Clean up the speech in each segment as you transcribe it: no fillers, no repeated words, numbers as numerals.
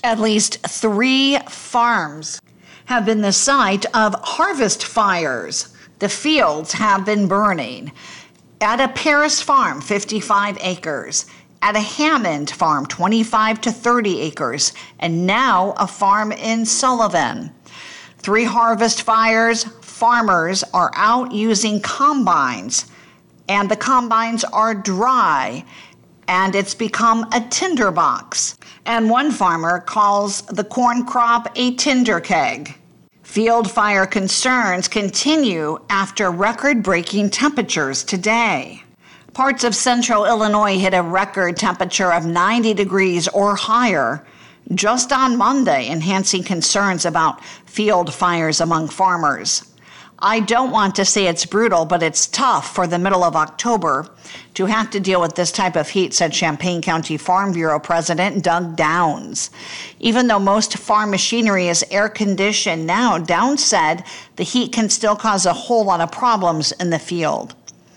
At least 3 farms have been the site of harvest fires. The fields have been burning. At a Paris farm, 55 acres. At a Hammond farm, 25 to 30 acres. And now a farm in Sullivan. 3 harvest fires. Farmers are out using combines. And the combines are dry. And it's become a tinderbox. And one farmer calls the corn crop a tinder keg. Field fire concerns continue after record-breaking temperatures today. Parts of central Illinois hit a record temperature of 90 degrees or higher just on Monday, enhancing concerns about field fires among farmers. I don't want to say it's brutal, but it's tough for the middle of October to have to deal with this type of heat, said Champaign County Farm Bureau President Doug Downs. Even though most farm machinery is air-conditioned now, Downs said the heat can still cause a whole lot of problems in the field.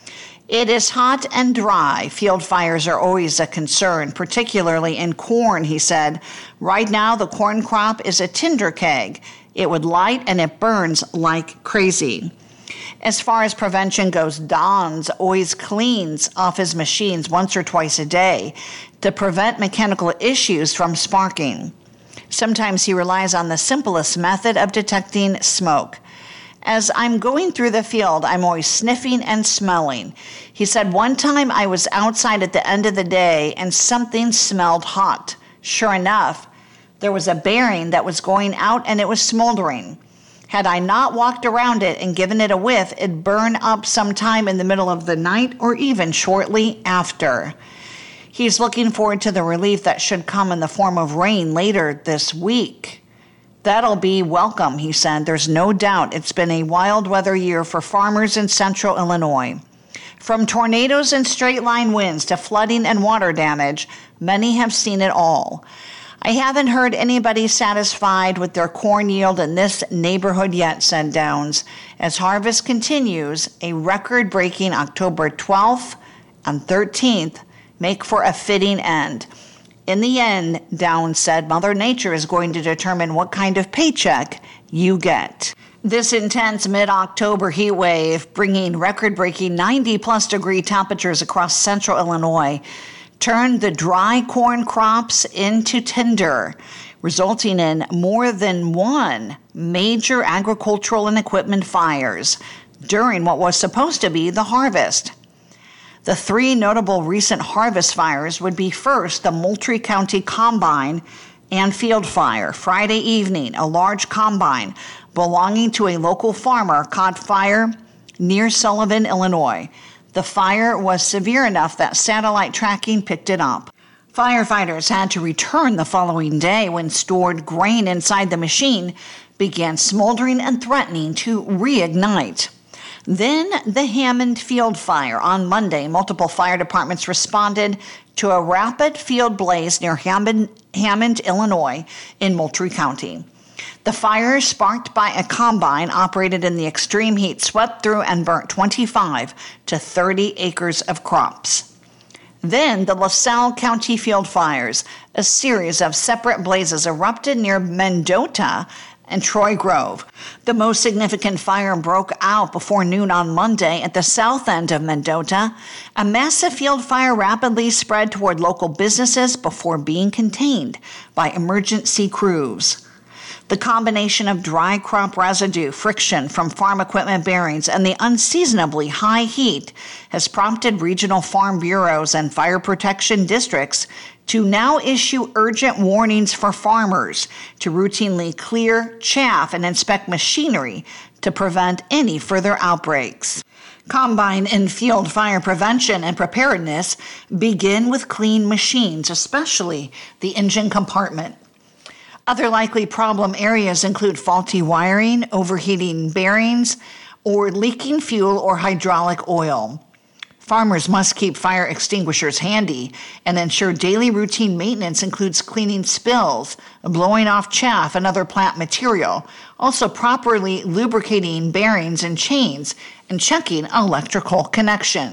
It is hot and dry. Field fires are always a concern, particularly in corn, he said. Right now, the corn crop is a tinder keg. It would light and it burns like crazy. As far as prevention goes, Downs always cleans off his machines once or twice a day to prevent mechanical issues from sparking. Sometimes he relies on the simplest method of detecting smoke. As I'm going through the field, I'm always sniffing and smelling. He said, one time I was outside at the end of the day and something smelled hot. Sure enough, there was a bearing that was going out and it was smoldering. Had I not walked around it and given it a whiff, it'd burn up sometime in the middle of the night or even shortly after. He's looking forward to the relief that should come in the form of rain later this week. That'll be welcome, he said. There's no doubt it's been a wild weather year for farmers in central Illinois. From tornadoes and straight-line winds to flooding and water damage, many have seen it all. I haven't heard anybody satisfied with their corn yield in this neighborhood yet, said Downs. As harvest continues, a record-breaking October 12th and 13th make for a fitting end. In the end, Downs said, Mother Nature is going to determine what kind of paycheck you get. This intense mid-October heat wave, bringing record-breaking 90-plus degree temperatures across central Illinois, turned the dry corn crops into tinder, resulting in more than one major agricultural and equipment fires during what was supposed to be the harvest. The 3 notable recent harvest fires would be first the Moultrie County Combine and Field Fire. Friday evening, a large combine belonging to a local farmer caught fire near Sullivan, Illinois. The fire was severe enough that satellite tracking picked it up. Firefighters had to return the following day when stored grain inside the machine began smoldering and threatening to reignite. Then the Hammond Field Fire. On Monday, multiple fire departments responded to a rapid field blaze near Hammond, Illinois in Moultrie County. The fire, sparked by a combine operated in the extreme heat, swept through and burnt 25 to 30 acres of crops. Then the LaSalle County Field Fires. A series of separate blazes erupted near Mendota and Troy Grove. The most significant fire broke out before noon on Monday at the south end of Mendota. A massive field fire rapidly spread toward local businesses before being contained by emergency crews. The combination of dry crop residue, friction from farm equipment bearings, and the unseasonably high heat has prompted regional farm bureaus and fire protection districts to now issue urgent warnings for farmers to routinely clear, chaff, and inspect machinery to prevent any further outbreaks. Combine and field fire prevention and preparedness begin with clean machines, especially the engine compartment. Other likely problem areas include faulty wiring, overheating bearings, or leaking fuel or hydraulic oil. Farmers must keep fire extinguishers handy and ensure daily routine maintenance includes cleaning spills, blowing off chaff and other plant material, also properly lubricating bearings and chains, and checking electrical connections.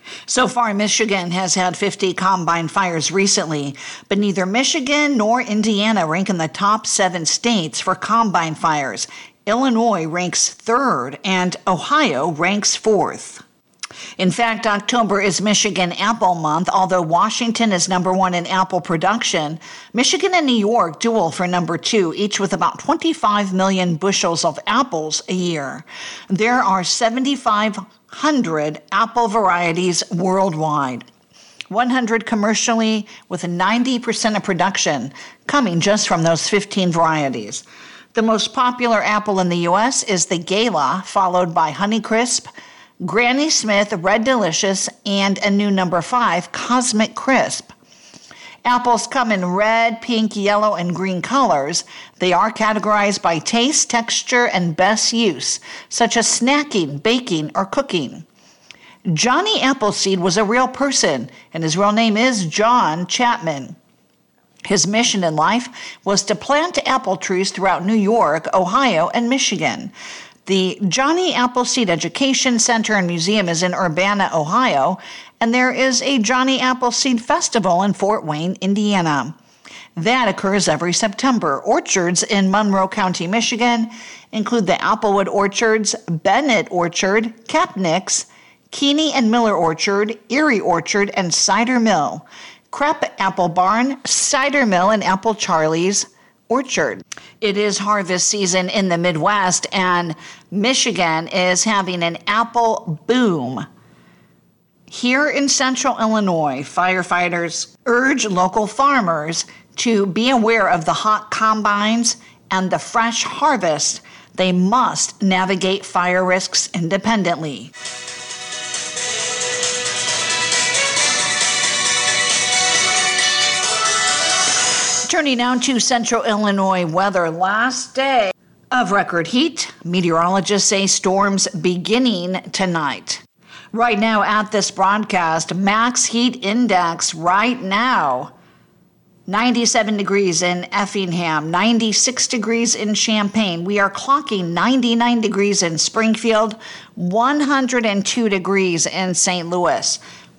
So far, Michigan has had 50 combine fires recently, but neither Michigan nor Indiana rank in the top 7 states for combine fires. Illinois ranks 3rd, and Ohio ranks 4th. In fact, October is Michigan Apple Month. Although Washington is number 1 in apple production, Michigan and New York duel for number 2, each with about 25 million bushels of apples a year. There are 7,500 apple varieties worldwide, 100 commercially, with 90% of production coming just from those 15 varieties. The most popular apple in the U.S. is the Gala, followed by Honeycrisp, Granny Smith, Red Delicious, and a new number 5, Cosmic Crisp. Apples come in red, pink, yellow, and green colors. They are categorized by taste, texture, and best use, such as snacking, baking, or cooking. Johnny Appleseed was a real person, and his real name is John Chapman. His mission in life was to plant apple trees throughout New York, Ohio, and Michigan. The Johnny Appleseed Education Center and Museum is in Urbana, Ohio, and there is a Johnny Appleseed Festival in Fort Wayne, Indiana. That occurs every September. Orchards in Monroe County, Michigan include the Applewood Orchards, Bennett Orchard, Kapnick's, Keeney and Miller Orchard, Erie Orchard, and Cider Mill, Crep Apple Barn, Cider Mill, and Apple Charlie's Orchard. It is harvest season in the Midwest, and Michigan is having an apple boom. Here in central Illinois, firefighters urge local farmers to be aware of the hot combines and the fresh harvest. They must navigate fire risks independently. Turning now to central Illinois weather. Last day of record heat. Meteorologists say storms beginning tonight. Right now at this broadcast, max heat index right now, 97 degrees in Effingham, 96 degrees in Champaign. We are clocking 99 degrees in Springfield, 102 degrees in St. Louis,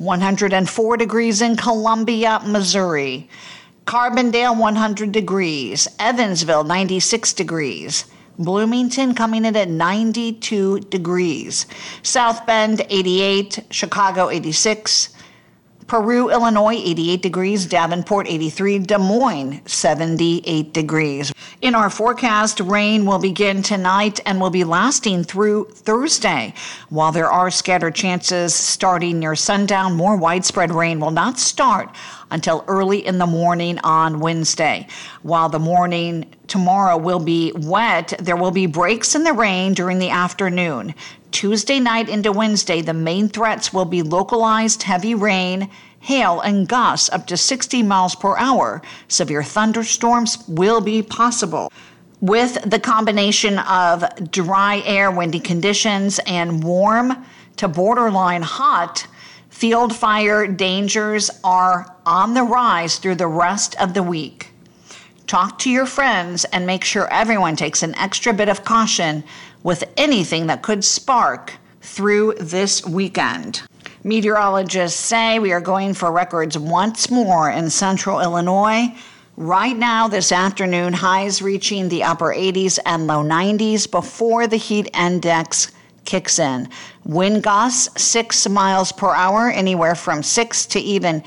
104 degrees in Columbia, Missouri. Carbondale, 100 degrees. Evansville, 96 degrees. Bloomington coming in at 92 degrees. South Bend, 88. Chicago, 86. Peru, Illinois, 88 degrees. Davenport, 83. Des Moines, 78 degrees. In our forecast, rain will begin tonight and will be lasting through Thursday. While there are scattered chances starting near sundown, more widespread rain will not start until early in the morning on Wednesday. While the morning tomorrow will be wet, there will be breaks in the rain during the afternoon. Tuesday night into Wednesday, the main threats will be localized heavy rain, hail, and gusts up to 60 miles per hour. Severe thunderstorms will be possible. With the combination of dry air, windy conditions, and warm to borderline hot, field fire dangers are on the rise through the rest of the week. Talk to your friends and make sure everyone takes an extra bit of caution with anything that could spark through this weekend. Meteorologists say we are going for records once more in central Illinois. Right now, this afternoon, highs reaching the upper 80s and low 90s before the heat index kicks in. Wind gusts 6 miles per hour, anywhere from 6 to even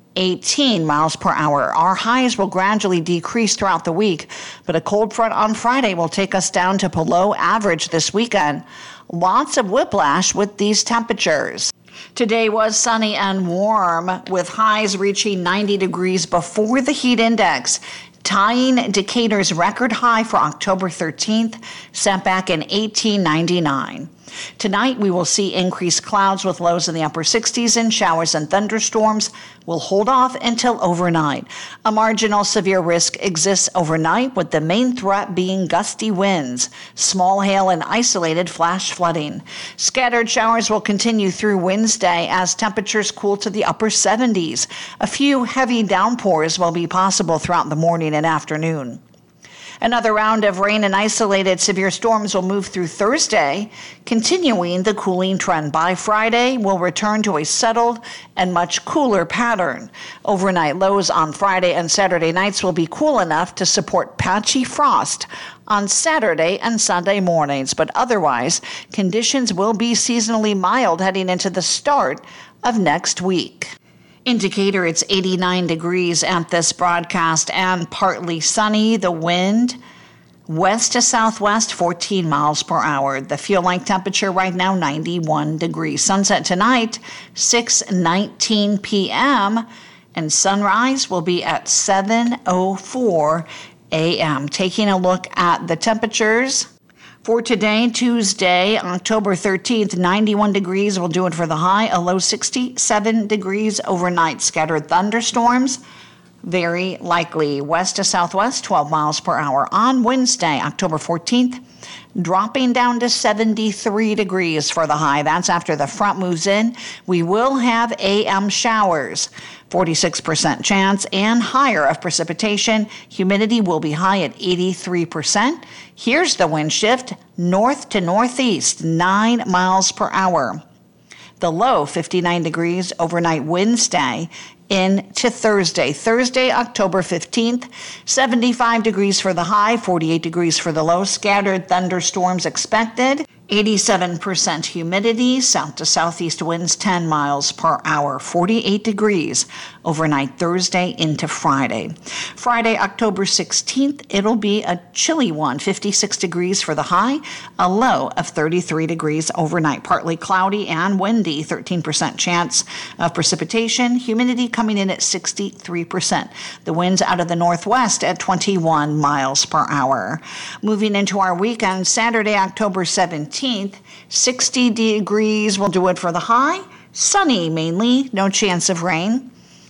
18 miles per hour. Our highs will gradually decrease throughout the week, but a cold front on Friday will take us down to below average this weekend. Lots of whiplash with these temperatures. Today was sunny and warm, with highs reaching 90 degrees before the heat index, tying Decatur's record high for October 13th, set back in 1899. Tonight, we will see increased clouds with lows in the upper 60s, and showers and thunderstorms will hold off until overnight. A marginal severe risk exists overnight, with the main threat being gusty winds, small hail, and isolated flash flooding. Scattered showers will continue through Wednesday as temperatures cool to the upper 70s. A few heavy downpours will be possible throughout the morning and afternoon. Another round of rain and isolated severe storms will move through Thursday, continuing the cooling trend. By Friday, we'll return to a settled and much cooler pattern. Overnight lows on Friday and Saturday nights will be cool enough to support patchy frost on Saturday and Sunday mornings, but otherwise, conditions will be seasonally mild heading into the start of next week. Indicator, it's 89 degrees at this broadcast and partly sunny. The wind west to southwest, 14 miles per hour. The feel-like temperature right now, 91 degrees. Sunset tonight, 6:19 p.m., and sunrise will be at 7:04 a.m. Taking a look at the temperatures for today, Tuesday, October 13th, 91 degrees will do it for the high, a low 67 degrees overnight. Scattered thunderstorms, very likely west to southwest, 12 miles per hour. On Wednesday, October 14th, dropping down to 73 degrees for the high. That's after the front moves in. We will have AM showers, 46% chance and higher of precipitation. Humidity will be high at 83%. Here's the wind shift, north to northeast, 9 miles per hour. The low, 59 degrees overnight Wednesday into Thursday. Thursday, October 15th, 75 degrees for the high, 48 degrees for the low. Scattered thunderstorms expected. 87% humidity, south to southeast winds 10 miles per hour, 48 degrees overnight Thursday into Friday. Friday, October 16th, it'll be a chilly one, 56 degrees for the high, a low of 33 degrees overnight, partly cloudy and windy, 13% chance of precipitation, humidity coming in at 63%. The winds out of the northwest at 21 miles per hour. Moving into our weekend, Saturday, October 17th, 60 degrees will do it for the high. Sunny mainly, no chance of rain.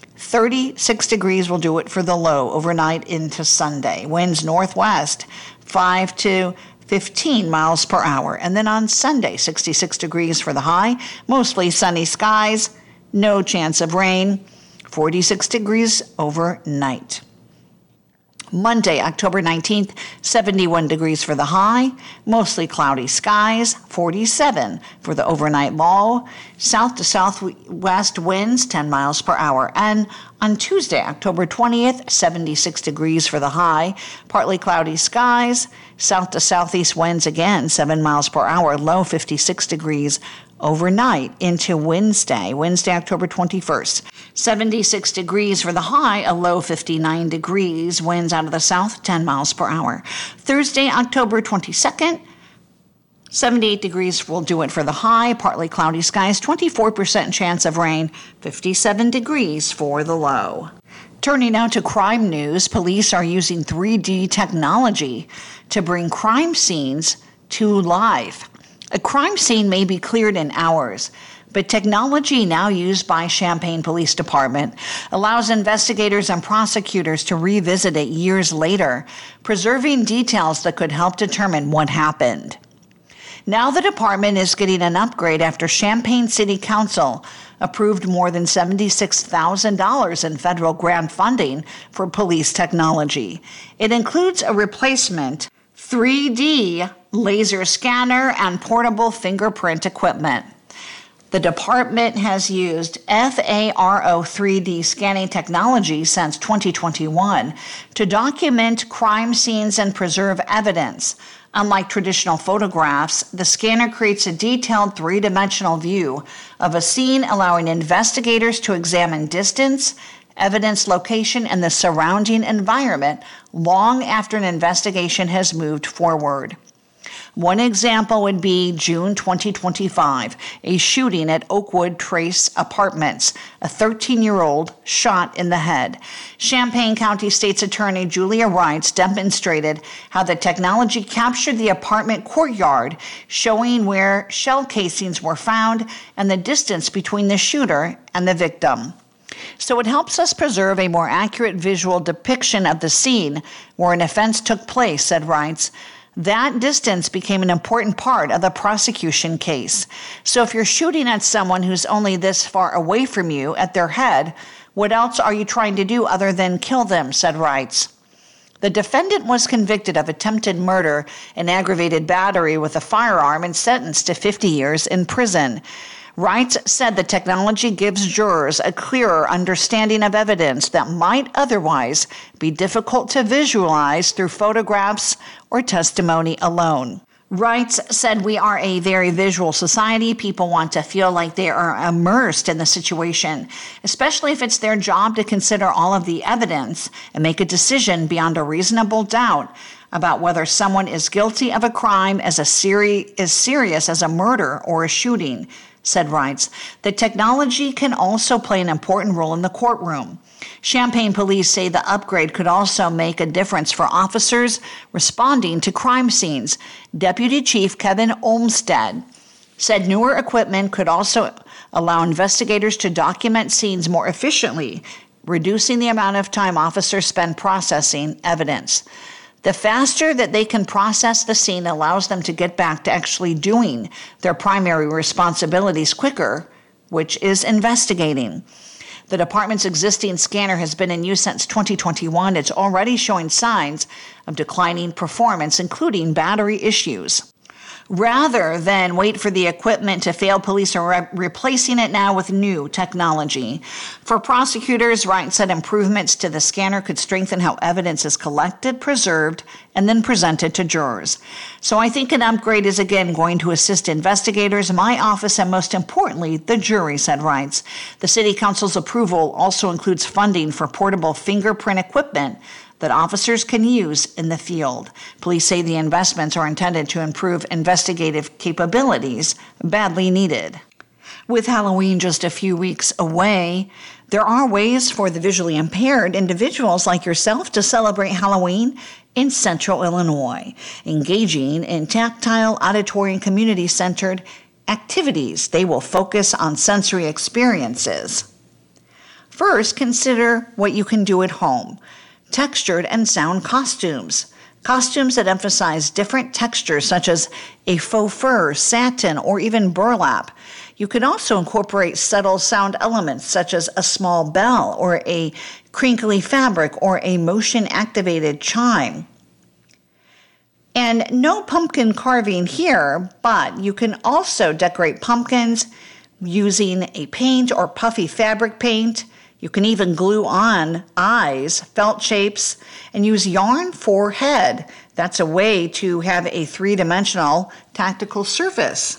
36 degrees will do it for the low overnight into Sunday. Winds northwest, 5 to 15 miles per hour. And then on Sunday, 66 degrees for the high. Mostly sunny skies, no chance of rain. 46 degrees overnight. Monday, October 19th, 71 degrees for the high, mostly cloudy skies, 47 for the overnight low, south to southwest winds 10 miles per hour. And on Tuesday, October 20th, 76 degrees for the high, partly cloudy skies, south to southeast winds again 7 miles per hour, low 56 degrees overnight into Wednesday, October 21st. 76 degrees for the high, a low 59 degrees, winds out of the south 10 miles per hour. Thursday, October 22nd, 78 degrees will do it for the high, partly cloudy skies, 24% chance of rain, 57 degrees for the low. Turning now to crime news, police are using 3D technology to bring crime scenes to life. A crime scene may be cleared in hours, but technology now used by Champaign Police Department allows investigators and prosecutors to revisit it years later, preserving details that could help determine what happened. Now the department is getting an upgrade after Champaign City Council approved more than $76,000 in federal grant funding for police technology. It includes a replacement 3D laser scanner and portable fingerprint equipment. The department has used FARO 3D scanning technology since 2021 to document crime scenes and preserve evidence. Unlike traditional photographs, the scanner creates a detailed three-dimensional view of a scene, allowing investigators to examine distance, evidence, location, and the surrounding environment long after an investigation has moved forward. One example would be June 2025, a shooting at Oakwood Trace Apartments. A 13-year-old shot in the head. Champaign County State's Attorney Julia Wrights demonstrated how the technology captured the apartment courtyard, showing where shell casings were found and the distance between the shooter and the victim. So it helps us preserve a more accurate visual depiction of the scene where an offense took place, said Wrights. That distance became an important part of the prosecution case. So if you're shooting at someone who's only this far away from you at their head, what else are you trying to do other than kill them, said Wrights. The defendant was convicted of attempted murder and aggravated battery with a firearm and sentenced to 50 years in prison. Wright said the technology gives jurors a clearer understanding of evidence that might otherwise be difficult to visualize through photographs or testimony alone. Wright said, "We are a very visual society. People want to feel like they are immersed in the situation, especially if it's their job to consider all of the evidence and make a decision beyond a reasonable doubt about whether someone is guilty of a crime as serious as a murder or a shooting," said Wright. The technology can also play an important role in the courtroom. Champaign police say the upgrade could also make a difference for officers responding to crime scenes. Deputy Chief Kevin Olmstead said newer equipment could also allow investigators to document scenes more efficiently, reducing the amount of time officers spend processing evidence. The faster that they can process the scene allows them to get back to actually doing their primary responsibilities quicker, which is investigating. The department's existing scanner has been in use since 2021. It's already showing signs of declining performance, including battery issues. Rather than wait for the equipment to fail, police are replacing it now with new technology. For prosecutors, Wright said improvements to the scanner could strengthen how evidence is collected, preserved, and then presented to jurors. "So I think an upgrade is again going to assist investigators, my office, and most importantly, the jury," said Wright. The City Council's approval also includes funding for portable fingerprint equipment that officers can use in the field. Police say the investments are intended to improve investigative capabilities badly needed. With Halloween just a few weeks away, there are ways for the visually impaired individuals like yourself to celebrate Halloween in Central Illinois, engaging in tactile, auditory, and community-centered activities. They will focus on sensory experiences. First, consider what you can do at home. Textured and sound costumes. Costumes that emphasize different textures such as a faux fur, satin, or even burlap. You can also incorporate subtle sound elements such as a small bell or a crinkly fabric or a motion-activated chime. And no pumpkin carving here, but you can also decorate pumpkins using a paint or puffy fabric paint. You can even glue on eyes, felt shapes, and use yarn for head. That's a way to have a three-dimensional tactical surface.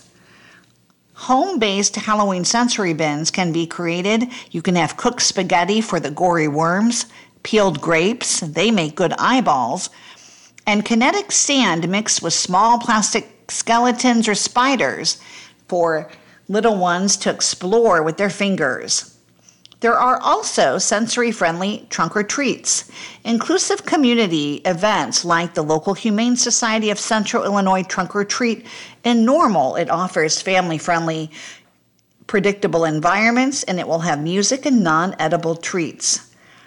Home-based Halloween sensory bins can be created. You can have cooked spaghetti for the gory worms, peeled grapes, they make good eyeballs, and kinetic sand mixed with small plastic skeletons or spiders for little ones to explore with their fingers. There are also sensory-friendly trunk-or-treats. Inclusive community events like the local Humane Society of Central Illinois Trunk-or-Treat in Normal. It offers family-friendly, predictable environments, and it will have music and non-edible treats.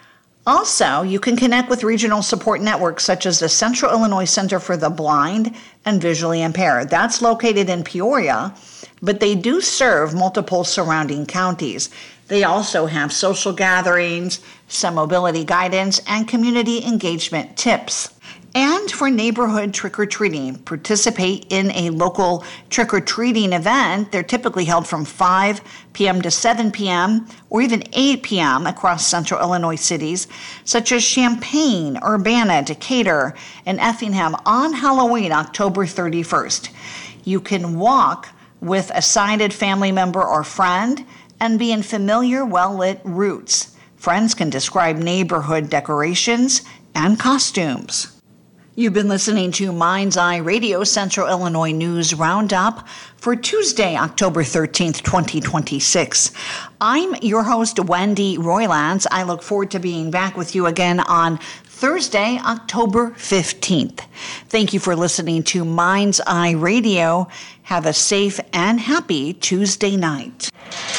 Also, you can connect with regional support networks such as the Central Illinois Center for the Blind and Visually Impaired. That's located in Peoria, but they do serve multiple surrounding counties. They also have social gatherings, some mobility guidance, and community engagement tips. And for neighborhood trick-or-treating, participate in a local trick-or-treating event. They're typically held from 5 p.m. to 7 p.m. or even 8 p.m. across central Illinois cities, such as Champaign, Urbana, Decatur, and Effingham on Halloween, October 31st. You can walk with a sighted family member or friend and be in familiar, well-lit routes. Friends can describe neighborhood decorations and costumes. You've been listening to Mind's Eye Radio Central Illinois News Roundup for Tuesday, October 13th, 2026. I'm your host, Wendy Roylance. I look forward to being back with you again on Thursday, October 15th. Thank you for listening to Mind's Eye Radio. Have a safe and happy Tuesday night.